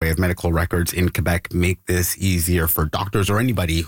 survey of medical records in Quebec make this easier for doctors or anybody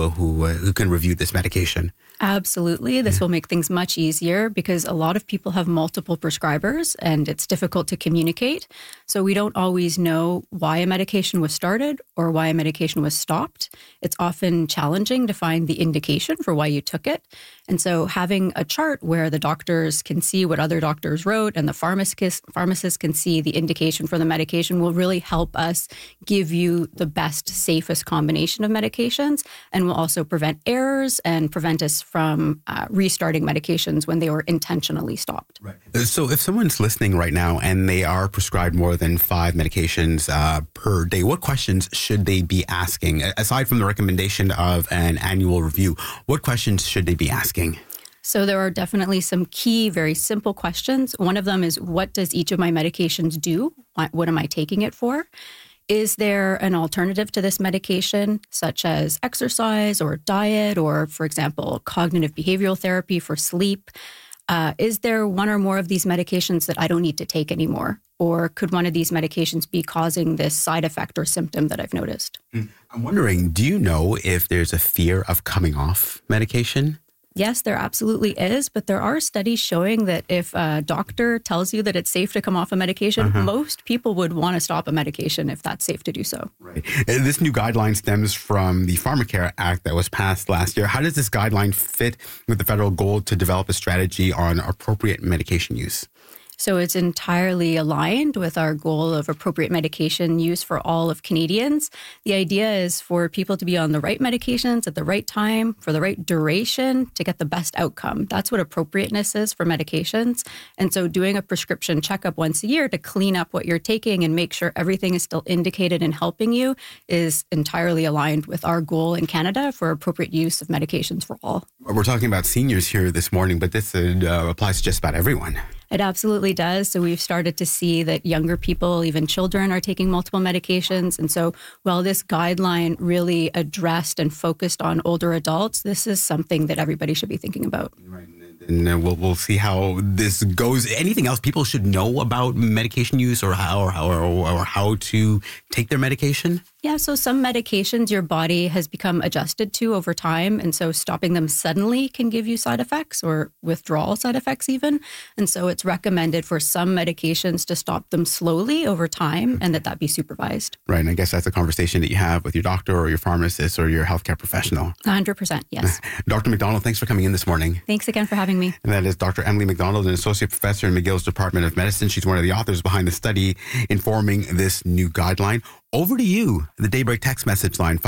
who can review this medication? Absolutely. This will make things much easier because a lot of people have multiple prescribers and it's difficult to communicate. So we don't always know why a medication was started or why a medication was stopped. It's often challenging to find the indication for why you took it. And so having a chart where the doctors can see what other doctors wrote and the pharmacists can see the indication for the medication will really help us give you the best, safest combination of medications, and will also prevent errors and prevent us from restarting medications when they were intentionally stopped. Right. So if someone's listening right now and they are prescribed more than 5 medications per day, what questions should they be asking? Aside from the recommendation of an annual review, what questions should they be asking? So there are definitely some key, very simple questions. One of them is, what does each of my medications do? What am I taking it for? Is there an alternative to this medication, such as exercise or diet, or, for example, cognitive behavioral therapy for sleep? Is there one or more of these medications that I don't need to take anymore? Or could one of these medications be causing this side effect or symptom that I've noticed? I'm wondering, do you know if there's a fear of coming off medication? Yes, there absolutely is, but there are studies showing that if a doctor tells you that it's safe to come off a medication, most people would want to stop a medication if that's safe to do so. Right. This new guideline stems from the Pharmacare Act that was passed last year. How does this guideline fit with the federal goal to develop a strategy on appropriate medication use? So it's entirely aligned with our goal of appropriate medication use for all of Canadians. The idea is for people to be on the right medications at the right time, for the right duration, to get the best outcome. That's what appropriateness is for medications. And so doing a prescription checkup once a year to clean up what you're taking and make sure everything is still indicated and helping you is entirely aligned with our goal in Canada for appropriate use of medications for all. We're talking about seniors here this morning, but this applies to just about everyone. It absolutely does. So we've started to see that younger people, even children, are taking multiple medications. And so while this guideline really addressed and focused on older adults, this is something that everybody should be thinking about. Right. And we'll see how this goes. Anything else people should know about medication use or how to take their medication? Yeah, so some medications your body has become adjusted to over time. And so stopping them suddenly can give you side effects or withdrawal side effects even. And so it's recommended for some medications to stop them slowly over time and that be supervised. Right. And I guess that's a conversation that you have with your doctor or your pharmacist or your healthcare professional. 100%, yes. Dr. McDonald, thanks for coming in this morning. Thanks again for having me. And that is Dr. Emily McDonald, an associate professor in McGill's Department of Medicine. She's one of the authors behind the study informing this new guideline. Over to you, the Daybreak text message line,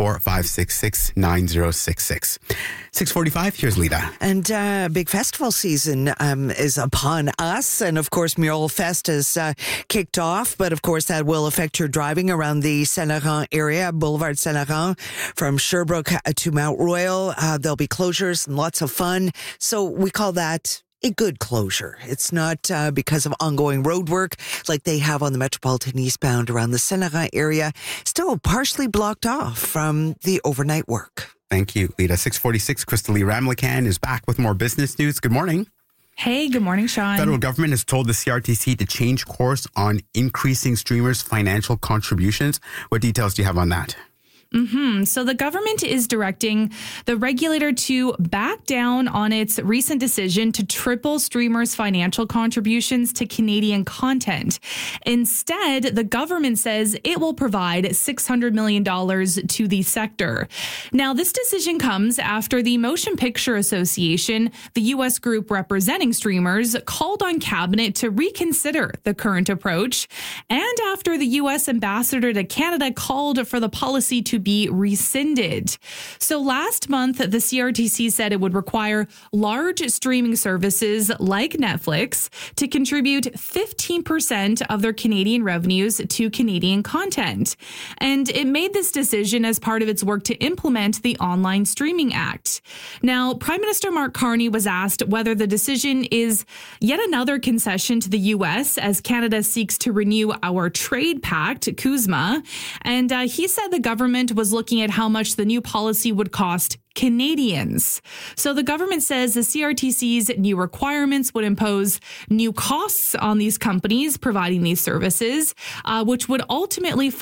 514-566-9066. 6:45, here's Lita. And big festival season is upon us. And, of course, Mural Fest has kicked off. But, of course, that will affect your driving around the Saint-Laurent area, Boulevard Saint-Laurent, from Sherbrooke to Mount Royal. There'll be closures and lots of fun. So we call that a good closure. It's not because of ongoing road work like they have on the Metropolitan eastbound around the Saint-Laurent area. Still partially blocked off from the overnight work. Thank you, Lita. 6:46, Crystal Lee Ramlakan is back with more business news. Good morning. Hey, good morning, Sean. Federal government has told the CRTC to change course on increasing streamers' financial contributions. What details do you have on that? So the government is directing the regulator to back down on its recent decision to triple streamers' financial contributions to Canadian content. Instead, the government says it will provide $600 million to the sector. Now, this decision comes after the Motion Picture Association, the U.S. group representing streamers, called on Cabinet to reconsider the current approach, and after the U.S. ambassador to Canada called for the policy to be rescinded. So last month, the CRTC said it would require large streaming services like Netflix to contribute 15% of their Canadian revenues to Canadian content. And it made this decision as part of its work to implement the Online Streaming Act. Now, Prime Minister Mark Carney was asked whether the decision is yet another concession to the U.S. as Canada seeks to renew our trade pact, CUSMA. And he said the government was looking at how much the new policy would cost Canadians. So the government says the CRTC's new requirements would impose new costs on these companies providing these services, which would ultimately